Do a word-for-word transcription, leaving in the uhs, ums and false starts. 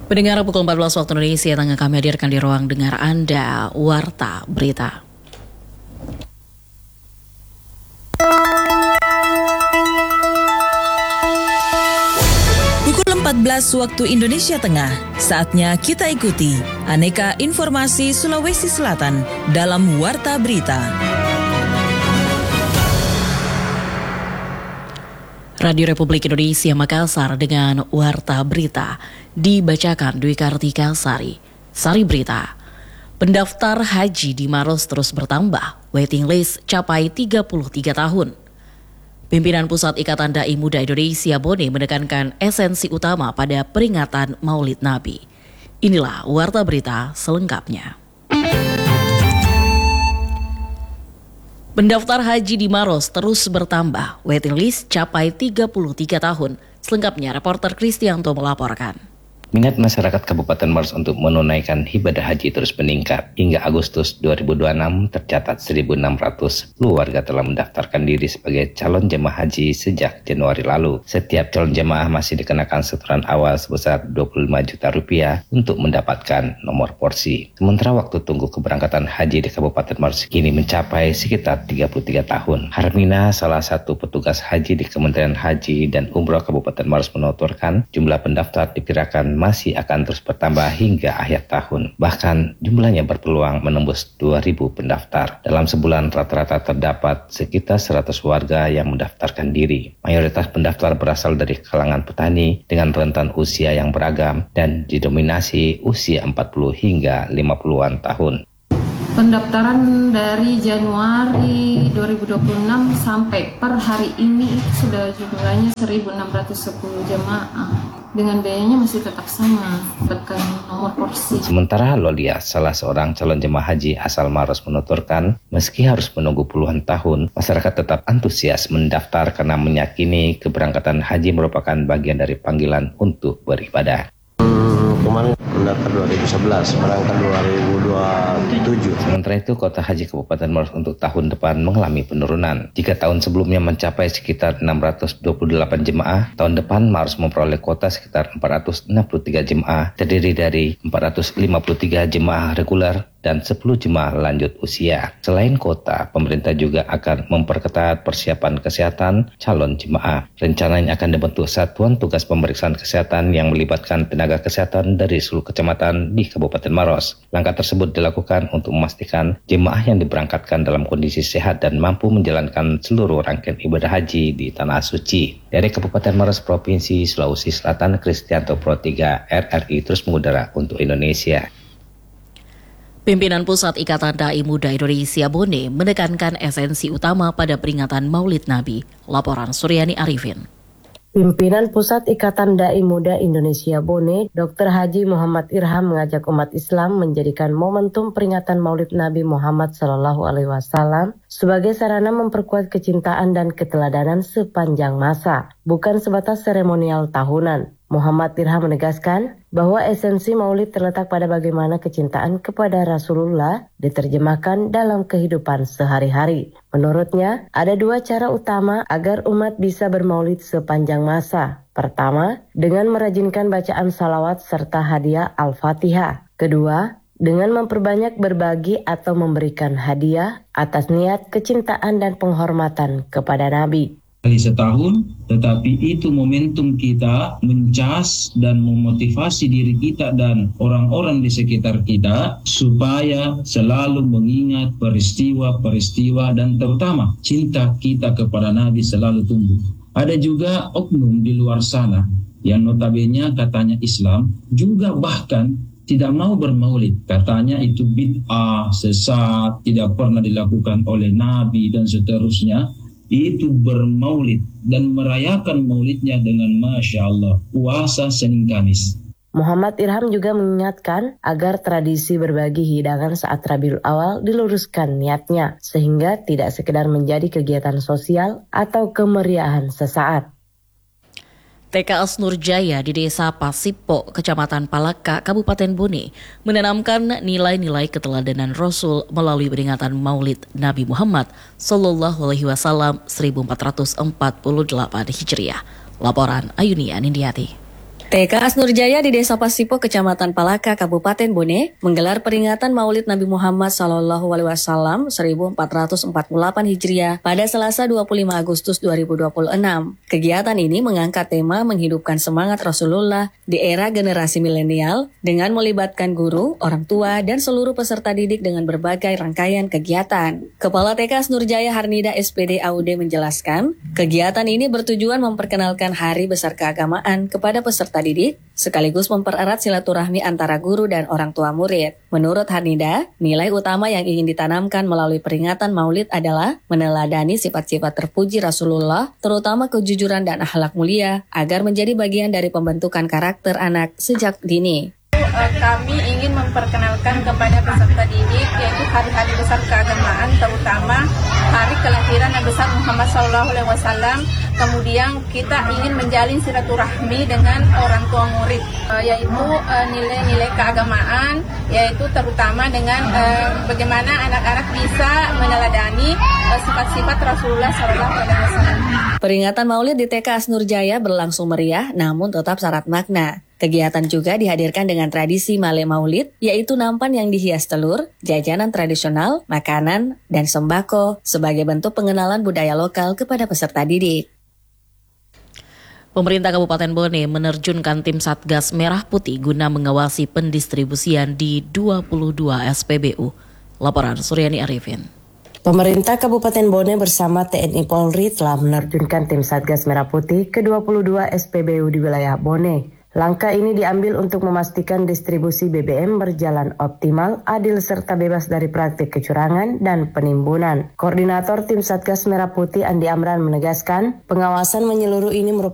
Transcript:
Pendengar, pukul empat belas waktu Indonesia Tengah kami hadirkan di ruang dengar Anda Warta Berita. Pukul empat belas waktu Indonesia Tengah, saatnya kita ikuti aneka informasi Sulawesi Selatan dalam Warta Berita. Radio Republik Indonesia Makassar dengan Warta Berita dibacakan Dwi Kartika Sari. Sari Berita, pendaftar haji di Maros terus bertambah, waiting list capai tiga puluh tiga tahun. Pimpinan Pusat Ikatan Dai Muda Indonesia Bone menekankan esensi utama pada peringatan Maulid Nabi. Inilah Warta Berita selengkapnya. Pendaftar haji di Maros terus bertambah, waiting list capai tiga puluh tiga tahun. Selengkapnya reporter Kristianto melaporkan. Minat masyarakat Kabupaten Maros untuk menunaikan ibadah haji terus meningkat. Hingga Agustus dua ribu dua puluh enam tercatat seribu enam ratus keluarga telah mendaftarkan diri sebagai calon jemaah haji sejak Januari lalu. Setiap calon jemaah masih dikenakan setoran awal sebesar dua puluh lima juta rupiah untuk mendapatkan nomor porsi. Sementara waktu tunggu keberangkatan haji di Kabupaten Maros kini mencapai sekitar tiga puluh tiga tahun. Harmina, salah satu petugas haji di Kementerian Haji dan Umroh Kabupaten Maros menuturkan jumlah pendaftar diperkirakan masih akan terus bertambah hingga akhir tahun. Bahkan jumlahnya berpeluang menembus dua ribu pendaftar. Dalam sebulan rata-rata terdapat sekitar seratus warga yang mendaftarkan diri. Mayoritas pendaftar berasal dari kalangan petani dengan rentan usia yang beragam dan didominasi usia empat puluh hingga lima puluhan tahun. Pendaftaran dari Januari dua ribu dua puluh enam sampai per hari ini sudah jumlahnya seribu enam ratus sepuluh jemaah. Dengan biayanya masih tetap sama, dapatkan nomor porsi. Sementara Lolia, salah seorang calon jemaah haji asal Maros menuturkan, meski harus menunggu puluhan tahun, masyarakat tetap antusias mendaftar karena meyakini keberangkatan haji merupakan bagian dari panggilan untuk beribadah. Kemarin mendaftar dua ribu sebelas, berangkat dua ribu dua puluh tujuh. Sementara itu, kota haji Kabupaten Maros untuk tahun depan mengalami penurunan. Jika tahun sebelumnya mencapai sekitar enam ratus dua puluh delapan jemaah, tahun depan Maros memperoleh kuota sekitar empat ratus enam puluh tiga jemaah, terdiri dari empat ratus lima puluh tiga jemaah reguler dan sepuluh jemaah lanjut usia. Selain kota, pemerintah juga akan memperketat persiapan kesehatan calon jemaah. Rencananya akan dibentuk satuan tugas pemeriksaan kesehatan yang melibatkan tenaga kesehatan dari seluruh kecamatan di Kabupaten Maros. Langkah tersebut dilakukan untuk memastikan jemaah yang diberangkatkan dalam kondisi sehat dan mampu menjalankan seluruh rangkaian ibadah haji di Tanah Suci. Dari Kabupaten Maros, Provinsi Sulawesi Selatan, Kristianto Pro tiga R R I terus mengudara untuk Indonesia. Pimpinan Pusat Ikatan Dai Muda Indonesia Bone menekankan esensi utama pada peringatan Maulid Nabi. Laporan Suryani Arifin. Pimpinan Pusat Ikatan Dai Muda Indonesia Bone, Doktor Haji Muhammad Irham mengajak umat Islam menjadikan momentum peringatan Maulid Nabi Muhammad Shallallahu Alaihi Wasallam sebagai sarana memperkuat kecintaan dan keteladanan sepanjang masa, bukan sebatas seremonial tahunan. Muhammad Irham menegaskan bahwa esensi Maulid terletak pada bagaimana kecintaan kepada Rasulullah diterjemahkan dalam kehidupan sehari-hari. Menurutnya, ada dua cara utama agar umat bisa bermaulid sepanjang masa. Pertama, dengan merajinkan bacaan salawat serta hadiah Al-Fatihah. Kedua, dengan memperbanyak berbagi atau memberikan hadiah atas niat kecintaan dan penghormatan kepada Nabi. Kali setahun, tetapi itu momentum kita mencas dan memotivasi diri kita dan orang-orang di sekitar kita supaya selalu mengingat peristiwa-peristiwa dan terutama cinta kita kepada Nabi selalu tumbuh. Ada juga oknum di luar sana yang notabene katanya Islam juga bahkan tidak mau bermaulid. Katanya itu bid'ah, sesat, tidak pernah dilakukan oleh Nabi dan seterusnya. Itu bermaulid dan merayakan maulidnya dengan Masya Allah, puasa Senin Kamis. Muhammad Irham juga mengingatkan agar tradisi berbagi hidangan saat Rabiul Awal diluruskan niatnya, sehingga tidak sekedar menjadi kegiatan sosial atau kemeriahan sesaat. T K S Nurjaya di Desa Pasipo, Kecamatan Palaka, Kabupaten Bone, menanamkan nilai-nilai keteladanan Rasul melalui peringatan Maulid Nabi Muhammad Sallallahu Alaihi Wasallam seribu empat ratus empat puluh delapan Hijriah. Laporan Ayuni Anindiati. T K Asnurjaya di Desa Pasipo, Kecamatan Palaka, Kabupaten Bone, menggelar peringatan Maulid Nabi Muhammad Sallallahu Alaihi Wasallam seribu empat ratus empat puluh delapan Hijriah pada Selasa dua puluh lima Agustus dua ribu dua puluh enam. Kegiatan ini mengangkat tema menghidupkan semangat Rasulullah di era generasi milenial dengan melibatkan guru, orang tua, dan seluruh peserta didik dengan berbagai rangkaian kegiatan. Kepala T K Asnurjaya Harnida S P D A U D menjelaskan, kegiatan ini bertujuan memperkenalkan Hari Besar Keagamaan kepada peserta didik, sekaligus mempererat silaturahmi antara guru dan orang tua murid. Menurut Harnida, nilai utama yang ingin ditanamkan melalui peringatan Maulid adalah meneladani sifat-sifat terpuji Rasulullah, terutama kejujuran dan akhlak mulia, agar menjadi bagian dari pembentukan karakter anak sejak dini. Kami ingin memperkenalkan kepada peserta didik yaitu hari-hari besar keagamaan, terutama hari kelahiran Nabi besar Muhammad Sallallahu Alaihi Wasallam. Kemudian kita ingin menjalin silaturahmi dengan orang tua murid, yaitu nilai-nilai keagamaan, yaitu terutama dengan bagaimana anak-anak bisa meneladani sifat-sifat Rasulullah Sallallahu Alaihi Wasallam. Peringatan Maulid di T K Asnurjaya berlangsung meriah, namun tetap syarat makna. Kegiatan juga dihadirkan dengan tradisi Male Maulid, yaitu nampan yang dihias telur, jajanan tradisional, makanan, dan sembako sebagai bentuk pengenalan budaya lokal kepada peserta didik. Pemerintah Kabupaten Bone menerjunkan tim Satgas Merah Putih guna mengawasi pendistribusian di dua puluh dua S P B U. Laporan Suryani Arifin. Pemerintah Kabupaten Bone bersama T N I Polri telah menerjunkan tim Satgas Merah Putih ke dua puluh dua S P B U di wilayah Bone. Langkah ini diambil untuk memastikan distribusi B B M berjalan optimal, adil, serta bebas dari praktik kecurangan dan penimbunan. Koordinator tim Satgas Merah Putih Andi Amran menegaskan, pengawasan menyeluruh ini merupakan